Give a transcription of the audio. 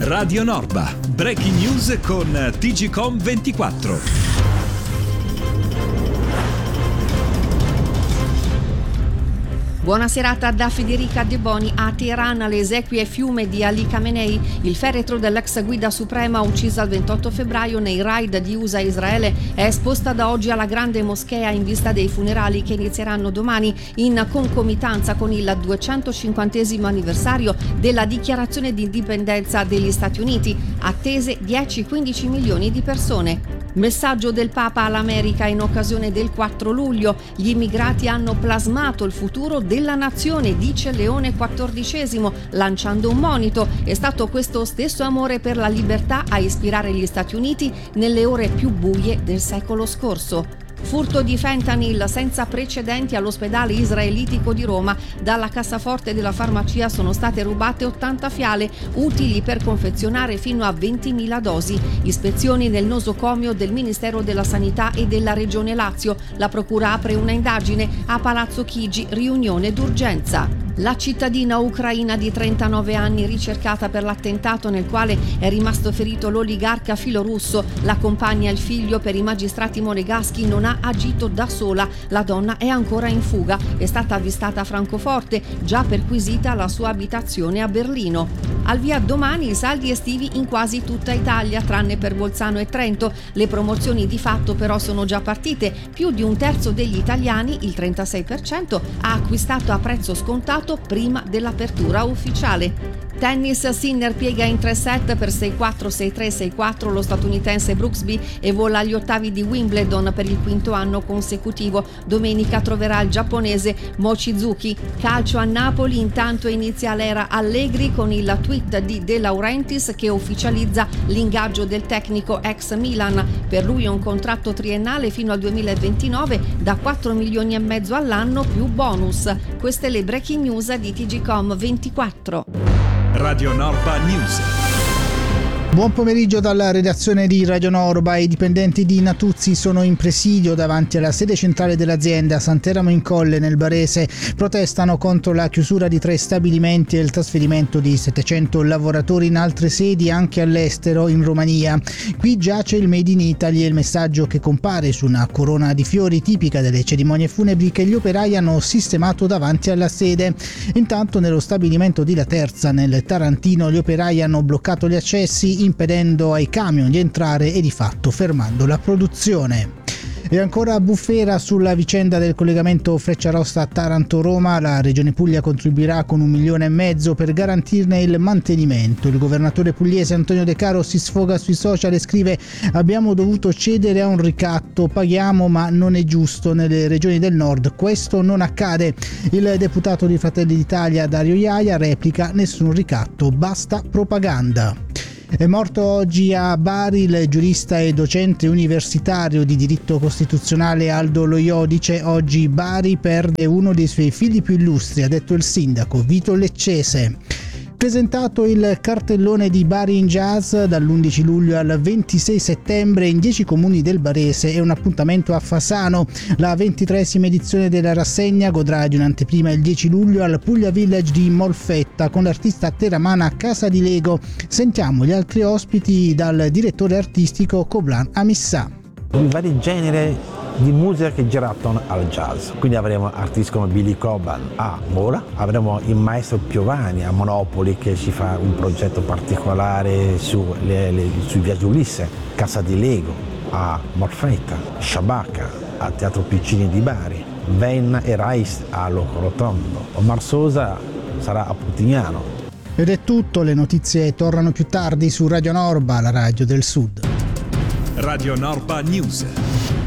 Radio Norba, breaking news con TGcom 24. Buona serata da Federica De Boni. A Teheran, alle esequie fiume di Ali Khamenei, il feretro dell'ex guida suprema uccisa il 28 febbraio nei raid di USA e Israele è esposta da oggi alla grande moschea in vista dei funerali che inizieranno domani in concomitanza con il 250° anniversario della dichiarazione di indipendenza degli Stati Uniti, attese 10-15 milioni di persone. Messaggio del Papa all'America in occasione del 4 luglio. Gli immigrati hanno plasmato il futuro della nazione, dice Leone XIV, lanciando un monito. È stato questo stesso amore per la libertà a ispirare gli Stati Uniti nelle ore più buie del secolo scorso. Furto di fentanyl senza precedenti all'ospedale israelitico di Roma. Dalla cassaforte della farmacia sono state rubate 80 fiale, utili per confezionare fino a 20.000 dosi. Ispezioni nel nosocomio del Ministero della Sanità e della Regione Lazio. La procura apre una indagine. A Palazzo Chigi, riunione d'urgenza. La cittadina ucraina di 39 anni ricercata per l'attentato nel quale è rimasto ferito l'oligarca filorusso, la compagna e il figlio, per i magistrati monegaschi non ha agito da sola. La donna è ancora in fuga, è stata avvistata a Francoforte, già perquisita la sua abitazione a Berlino. Al via domani i saldi estivi in quasi tutta Italia, tranne per Bolzano e Trento. Le promozioni di fatto però sono già partite. Più di un terzo degli italiani, il 36%, ha acquistato a prezzo scontato prima dell'apertura ufficiale. Tennis, Sinner piega in 3 set per 6-4, 6-3, 6-4 lo statunitense Brooksby e vola agli ottavi di Wimbledon per il 5º anno consecutivo. Domenica troverà il giapponese Mochizuki. Calcio a Napoli, intanto inizia l'era Allegri con il tweet di De Laurentiis che ufficializza l'ingaggio del tecnico ex Milan. Per lui un contratto triennale fino al 2029 da 4 milioni e mezzo all'anno più bonus. Queste le breaking news di TGcom 24. Radio Norba News. Buon pomeriggio dalla redazione di Radio Norba. I dipendenti di Natuzzi sono in presidio davanti alla sede centrale dell'azienda a Santeramo in Colle nel Barese. Protestano contro la chiusura di 3 stabilimenti e il trasferimento di 700 lavoratori in altre sedi anche all'estero, in Romania. Qui giace il Made in Italy e il messaggio che compare su una corona di fiori tipica delle cerimonie funebri che gli operai hanno sistemato davanti alla sede. Intanto nello stabilimento di La Terza nel Tarantino gli operai hanno bloccato gli accessi impedendo ai camion di entrare e di fatto fermando la produzione. E ancora bufera sulla vicenda del collegamento Frecciarossa Taranto-Roma. La Regione Puglia contribuirà con 1,5 milioni per garantirne il mantenimento. Il governatore pugliese Antonio De Caro si sfoga sui social e scrive: abbiamo dovuto cedere a un ricatto, paghiamo ma non è giusto, nelle regioni del nord questo non accade. Il deputato di Fratelli d'Italia Dario Iaia replica: nessun ricatto, basta propaganda. È morto oggi a Bari il giurista e docente universitario di diritto costituzionale Aldo Lo Iodice. Oggi Bari perde uno dei suoi figli più illustri, ha detto il sindaco Vito Leccese. Presentato il cartellone di Bari in Jazz dall'11 luglio al 26 settembre in 10 comuni del Barese. È un appuntamento a Fasano. La 23esima edizione della rassegna godrà di un'anteprima il 10 luglio al Puglia Village di Molfetta con l'artista teramana Casa di Lego. Sentiamo gli altri ospiti dal direttore artistico Coblan Amissà. I vari generi di musica che girano al jazz, quindi avremo artisti come Billy Cobham a Mola, avremo il maestro Piovani a Monopoli che ci fa un progetto particolare sui viaggi Ulisse, Casa di Lego a Molfetta, Sciabacca a Teatro Piccini di Bari, Venna e Rais a Loco Rotondo, Omar Sosa sarà a Putignano. Ed è tutto, le notizie tornano più tardi su Radio Norba, la radio del Sud. Radio Norba News.